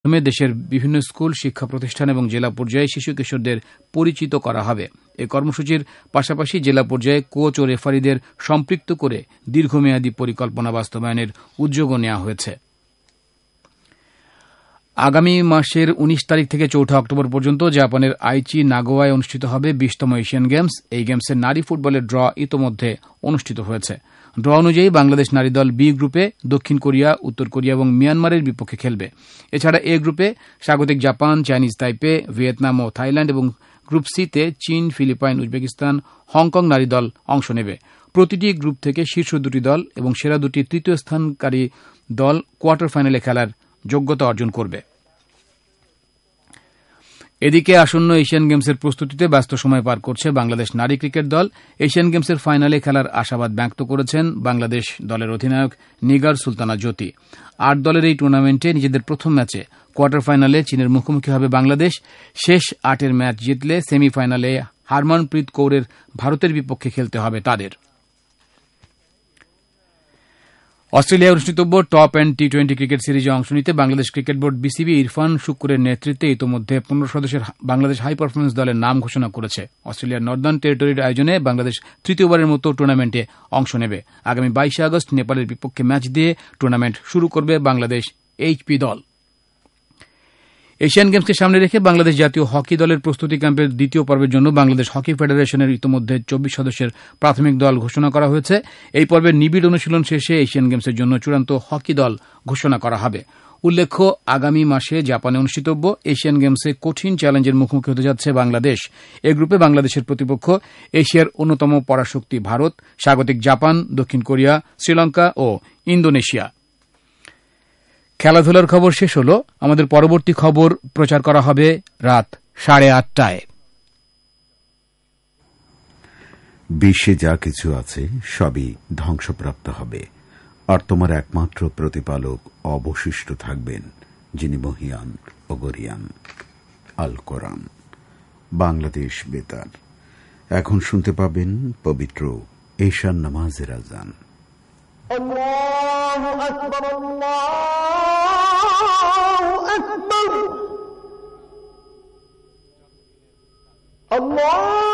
দেশের বিভিন্ন স্কুল, শিক্ষা প্রতিষ্ঠান এবং জেলা পর্যায়ে শিশু কিশোরদের পরিচিত করা হবে। এই কর্মসূচির পাশাপাশি জেলা পর্যায়ে কোচ ও রেফারিদের সম্পৃক্ত করে দীর্ঘমেয়াদী পরিকল্পনা বাস্তবায়নের উদ্যোগও নেওয়া হয়েছে। আগামী মাসের 19 তারিখ থেকে 4 অক্টোবর পর্যন্ত জাপানের আইচি নাগোয়ায় অনুষ্ঠিত হবে 20তম এশিয়ান গেমস। এই গেমসের নারী ফুটবলের ড্র ইতোমধ্যে অনুষ্ঠিত হয়েছে। ড্র অনুযায়ী বাংলাদেশ নারী দল বি গ্রুপে দক্ষিণ কোরিয়া, উত্তর কোরিয়া এবং মিয়ানমারের বিপক্ষে খেলবে। এছাড়া এ গ্রুপে স্বাগতিক জাপান, চাইনিজ তাইপে, ভিয়েতনাম ও থাইল্যান্ড এবং গ্রুপ সিতে চীন, ফিলিপাইন, উজবেকিস্তান, হংকং নারী দল অংশ নেবে। প্রতিটি গ্রুপ থেকে শীর্ষ দুটি দল এবং সেরা দুটি তৃতীয় স্থানকারী দল কোয়ার্টার ফাইনালে খেলার যোগ্যতা অর্জন করবে। এদিকে আসন্ন এশিয়ান গেমসের প্রস্তুতিতে ব্যস্ত সময় পার করছে বাংলাদেশ নারী ক্রিকেট দল। এশিয়ান গেমসের ফাইনালে খেলার আশাবাদ ব্যক্ত করেছেন বাংলাদেশ দলের অধিনায়ক নিগার সুলতানা জ্যোতি। 8 দলের এই টুর্নামেন্টে নিজেদের প্রথম ম্যাচে কোয়ার্টার ফাইনালে চীনের মুখোমুখি হবে বাংলাদেশ। শেষ 8 ম্যাচ জিতলে সেমিফাইনালে হারমানপ্রীত কৌরের ভারতের বিপক্ষে খেলতে হবে তাদের। অস্ট্রেলিয়ায় অনুষ্ঠিতব্য টপ এন্ড টি-20 ক্রিকেট সিরিজে অংশ নিতে Bangladesh cricket board BCB Irfan শুক্কুরের নেতৃত্বে ইতোমধ্যে 15 সদস্যের বাংলাদেশ হাই পারফরম্যান্স দলের নাম ঘোষণা করেছে। অস্ট্রেলিয়ার নর্দার্ন টেরিটরির আয়োজনে বাংলাদেশ তৃতীয়বারের মতো টুর্নামেন্টে অংশ নেবে। আগামী 22 আগস্ট নেপালের বিপক্ষে ম্যাচ দিয়ে টুর্নামেন্ট শুরু করবে বাংলাদেশ এইচপি দল। এশিয়ান গেমসকে সামনে রেখে বাংলাদেশ জাতীয় হকি দলের প্রস্তুতি ক্যাম্পের দ্বিতীয় পর্বের জন্য বাংলাদেশ হকি ফেডারেশনের ইতোমধ্যে 24 সদস্যের প্রাথমিক দল ঘোষণা করা হয়েছে। এই পর্বের নিবিড় অনুশীলন শেষে এশিয়ান গেমসের জন্য চূড়ান্ত হকি দল ঘোষণা করা হবে। উল্লেখ্য, আগামী মাসে জাপানে অনুষ্ঠিতব্য এশিয়ান গেমসে কঠিন চ্যালেঞ্জের মুখোমুখি হতে যাচ্ছে বাংলাদেশ। এ গ্রুপে বাংলাদেশের প্রতিপক্ষ এশিয়ার অন্যতম পরাশক্তি ভারত, স্বাগতিক জাপান, দক্ষিণ কোরিয়া, শ্রীলঙ্কা ও ইন্দোনেশিয়া। খেলাধুলার খবর শেষ হল। আমাদের পরবর্তী খবর প্রচার করা হবে রাত 8:30টায়। বিশ্বে যা কিছু আছে সবই ধ্বংসপ্রাপ্ত হবে, আর তোমার একমাত্র প্রতিপালক অবশিষ্ট থাকবেন, যিনি মহিয়ান ও গরিয়ান। আল কোরআন। বাংলাদেশ বেতার। এখন শুনতে পাবেন পবিত্র ঈশান নামাজের আযান। আল্লাহু আকবার, আল্লাহু আকবার, আল্লাহ।